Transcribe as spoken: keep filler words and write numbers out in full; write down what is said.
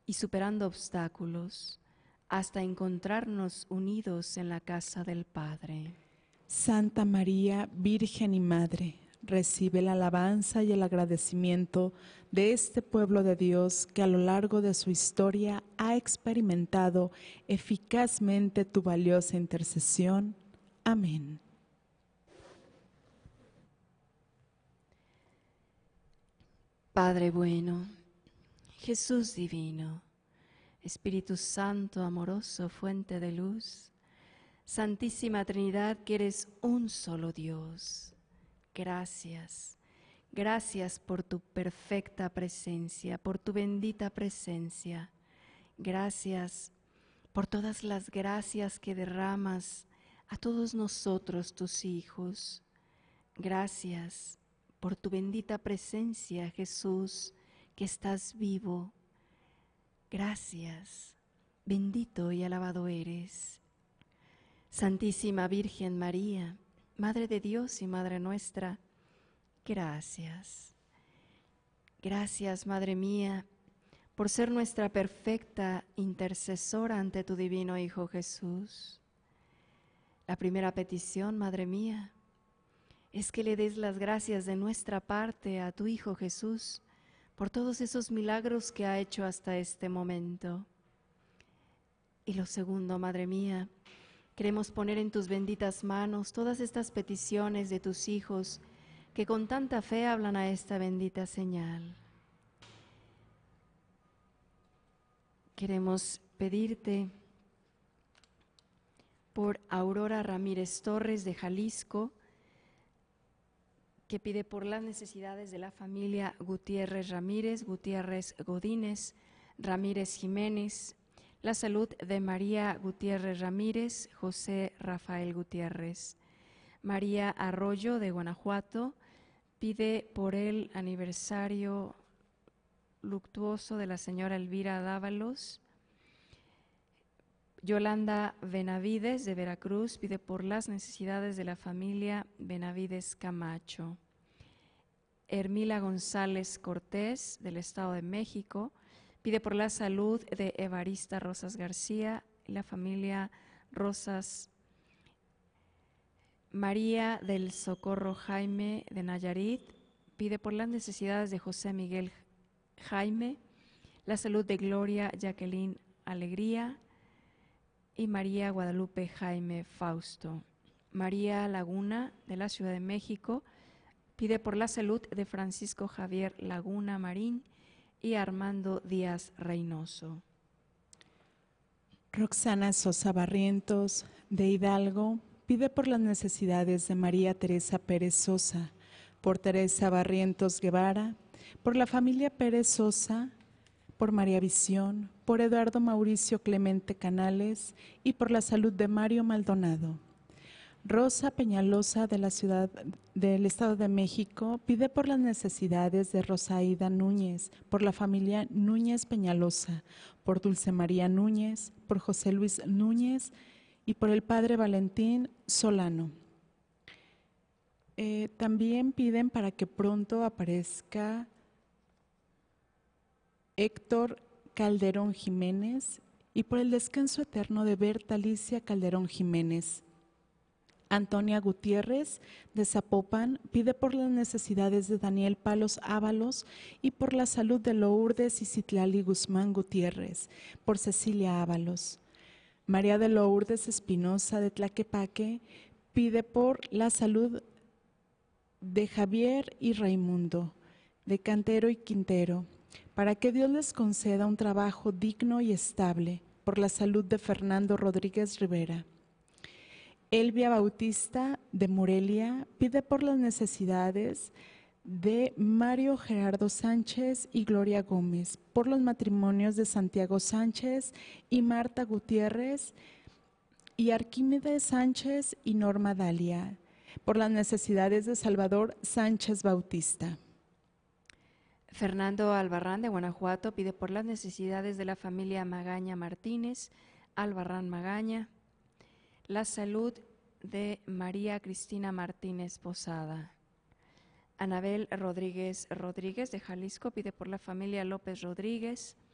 y superando obstáculos hasta encontrarnos unidos en la casa del Padre. Santa María, Virgen y Madre, recibe la alabanza y el agradecimiento de este pueblo de Dios que a lo largo de su historia ha experimentado eficazmente tu valiosa intercesión. Amén. Padre bueno, Jesús divino, Espíritu Santo amoroso, fuente de luz, Santísima Trinidad, que eres un solo Dios. Gracias, gracias por tu perfecta presencia, por tu bendita presencia. Gracias por todas las gracias que derramas a todos nosotros, tus hijos. Gracias por tu bendita presencia, Jesús, que estás vivo. Gracias, bendito y alabado eres. Santísima Virgen María, Madre de Dios y Madre nuestra, gracias. Gracias, Madre mía, por ser nuestra perfecta intercesora ante tu divino Hijo Jesús. La primera petición, Madre mía, es que le des las gracias de nuestra parte a tu Hijo Jesús por todos esos milagros que ha hecho hasta este momento. Y lo segundo, Madre mía, queremos poner en tus benditas manos todas estas peticiones de tus hijos que con tanta fe hablan a esta bendita señal. Queremos pedirte por Aurora Ramírez Torres de Jalisco, que pide por las necesidades de la familia Gutiérrez Ramírez, Gutiérrez Godínez, Ramírez Jiménez, la salud de María Gutiérrez Ramírez, José Rafael Gutiérrez. María Arroyo de Guanajuato pide por el aniversario luctuoso de la señora Elvira Dávalos. Yolanda Benavides de Veracruz pide por las necesidades de la familia Benavides Camacho. Hermila González Cortés del Estado de México pide por la salud de Evarista Rosas García y la familia Rosas. María del Socorro Jaime de Nayarit pide por las necesidades de José Miguel Jaime, la salud de Gloria Jacqueline Alegría y María Guadalupe Jaime Fausto. María Laguna de la Ciudad de México pide por la salud de Francisco Javier Laguna Marín y Armando Díaz Reynoso. Roxana Sosa Barrientos de Hidalgo pide por las necesidades de María Teresa Pérez Sosa, por Teresa Barrientos Guevara, por la familia Pérez Sosa, por María Visión, por Eduardo Mauricio Clemente Canales y por la salud de Mario Maldonado. Rosa Peñalosa de la Ciudad del Estado de México pide por las necesidades de Rosaida Núñez, por la familia Núñez Peñalosa, por Dulce María Núñez, por José Luis Núñez y por el padre Valentín Solano. Eh, también piden para que pronto aparezca Héctor Calderón Jiménez y por el descanso eterno de Berta Alicia Calderón Jiménez. Antonia Gutiérrez de Zapopan pide por las necesidades de Daniel Palos Ábalos y por la salud de Lourdes y Citlali Guzmán Gutiérrez, por Cecilia Ábalos. María de Lourdes Espinosa de Tlaquepaque pide por la salud de Javier y Raimundo, de Cantero y Quintero, para que Dios les conceda un trabajo digno y estable, por la salud de Fernando Rodríguez Rivera. Elvia Bautista de Morelia pide por las necesidades de Mario Gerardo Sánchez y Gloria Gómez, por los matrimonios de Santiago Sánchez y Marta Gutiérrez y Arquímedes Sánchez y Norma Dalia, por las necesidades de Salvador Sánchez Bautista. Fernando Albarrán de Guanajuato pide por las necesidades de la familia Magaña Martínez, Albarrán Magaña, la salud de María Cristina Martínez Posada. Anabel Rodríguez Rodríguez de Jalisco pide por la familia López Rodríguez,